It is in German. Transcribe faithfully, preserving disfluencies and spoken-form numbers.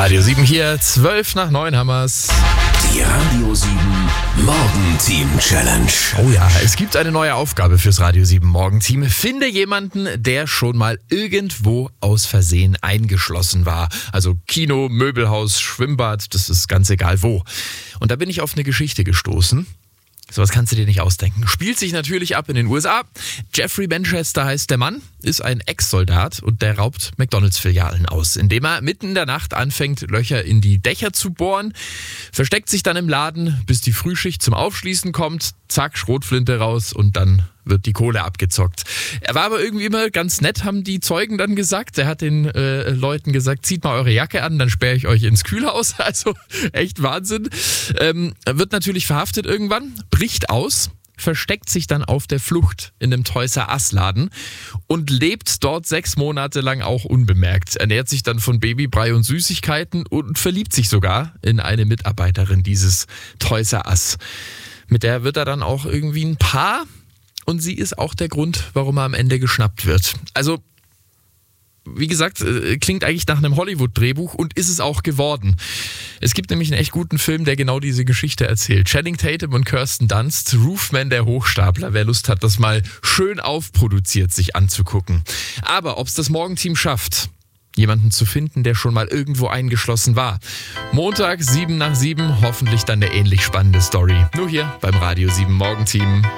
Radio sieben hier, zwölf nach neun haben wir's. Die Radio sieben Morgenteam Challenge. Oh ja, es gibt eine neue Aufgabe fürs Radio sieben Morgenteam. Finde jemanden, der schon mal irgendwo aus Versehen eingeschlossen war. Also Kino, Möbelhaus, Schwimmbad, das ist ganz egal wo. Und da bin ich auf eine Geschichte gestoßen. Sowas kannst du dir nicht ausdenken. Spielt sich natürlich ab in den U S A. Jeffrey Manchester heißt der Mann, ist ein Ex-Soldat und der raubt McDonalds-Filialen aus, indem er mitten in der Nacht anfängt, Löcher in die Dächer zu bohren, versteckt sich dann im Laden, bis die Frühschicht zum Aufschließen kommt, zack, Schrotflinte raus und dann wird die Kohle abgezockt. Er war aber irgendwie immer ganz nett, haben die Zeugen dann gesagt. Er hat den äh, Leuten gesagt, zieht mal eure Jacke an, dann sperre ich euch ins Kühlhaus. Also echt Wahnsinn. Ähm, wird natürlich verhaftet irgendwann, bricht aus, versteckt sich dann auf der Flucht in einem Toys R Us Laden und lebt dort sechs Monate lang auch unbemerkt. Ernährt sich dann von Babybrei und Süßigkeiten und verliebt sich sogar in eine Mitarbeiterin dieses Toys R Us. Mit der wird er dann auch irgendwie ein Paar. Und sie ist auch der Grund, warum er am Ende geschnappt wird. Also, wie gesagt, klingt eigentlich nach einem Hollywood-Drehbuch und ist es auch geworden. Es gibt nämlich einen echt guten Film, der genau diese Geschichte erzählt. Channing Tatum und Kirsten Dunst, Roofman der Hochstapler. Wer Lust hat, das mal schön aufproduziert sich anzugucken. Aber ob es das Morgenteam schafft, jemanden zu finden, der schon mal irgendwo eingeschlossen war. Montag, sieben nach sieben, hoffentlich dann eine ähnlich spannende Story. Nur hier beim Radio sieben Morgenteam.